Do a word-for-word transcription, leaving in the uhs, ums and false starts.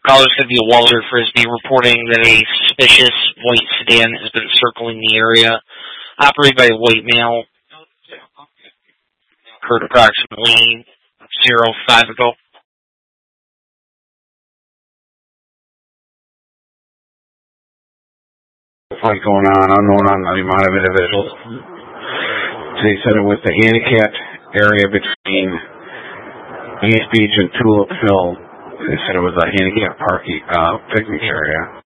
Caller said via Walter Frisbee reporting that a suspicious white sedan has been circling the area, operated by a white male. Occurred approximately zero five ago. Fight going on, unknown on the amount of individuals. They said it was the handicapped area between East Beach and Tulip Hill. They said it was a handicapped parking uh, picnic area.